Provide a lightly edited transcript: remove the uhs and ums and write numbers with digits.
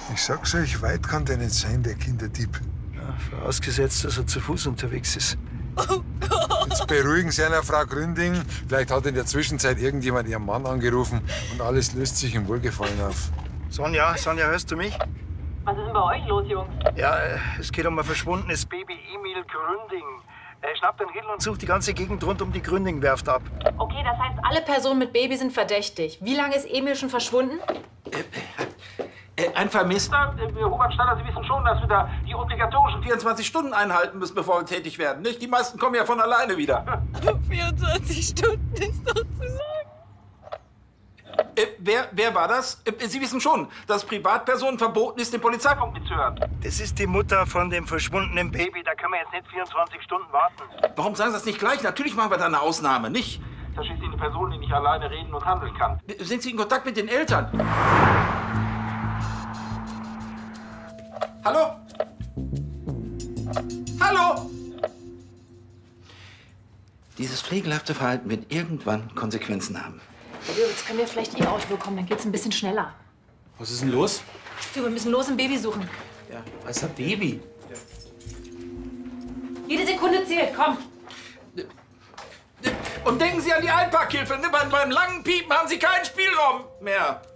Ich sag's euch, weit kann der nicht sein, der Kinderdieb. Ja, vorausgesetzt, dass er zu Fuß unterwegs ist. Oh Gott! Jetzt beruhigen Sie einer Frau Gründing. Vielleicht hat in der Zwischenzeit irgendjemand Ihren Mann angerufen und alles löst sich im Wohlgefallen auf. Sonja, hörst du mich? Was ist denn bei euch los, Jungs? Ja, es geht um ein verschwundenes Baby Emil Gründing. Schnappt den Riedel und sucht die ganze Gegend rund um die Gründing-Werft ab. Okay, das heißt, alle Personen mit Baby sind verdächtig. Wie lange ist Emil schon verschwunden? Ein Vermisster? Hubert Staller, Sie wissen schon, dass wir da die obligatorischen 24 Stunden einhalten müssen, bevor wir tätig werden, nicht? Die meisten kommen ja von alleine wieder. Aber 24 Stunden ist doch zu lang. Wer war das? Sie wissen schon, dass Privatpersonen verboten ist, den Polizeifunk mitzuhören. Das ist die Mutter von dem verschwundenen Baby. Da können wir jetzt nicht 24 Stunden warten. Warum sagen Sie das nicht gleich? Natürlich machen wir da eine Ausnahme, nicht? Das ist eine Person, die nicht alleine reden und handeln kann. Sind Sie in Kontakt mit den Eltern? Hallo? Hallo? Dieses pflegelhafte Verhalten wird irgendwann Konsequenzen haben. Jetzt können wir vielleicht Ihr Auto bekommen, dann geht's ein bisschen schneller. Was ist denn los? Du, wir müssen los ein Baby suchen. Ja, was ist ein Baby? Jede Sekunde zählt, komm. Und denken Sie an die Einparkhilfe. Ne? Beim langen Piepen haben Sie keinen Spielraum mehr.